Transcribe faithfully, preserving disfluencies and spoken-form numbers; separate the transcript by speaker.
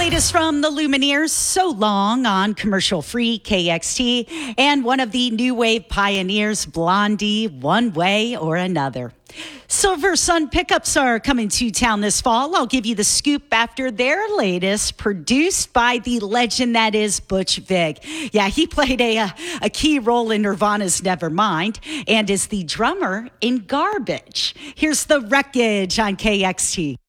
Speaker 1: latest from the Lumineers, So Long on commercial-free K X T, and one of the new wave pioneers, Blondie, One Way or Another. Silver Sun pickups are coming to town this fall. I'll give you the scoop after their latest, produced by the legend that is Butch Vig. Yeah, he played a, a key role in Nirvana's Nevermind and is the drummer in Garbage. Here's The Wreckage on K X T.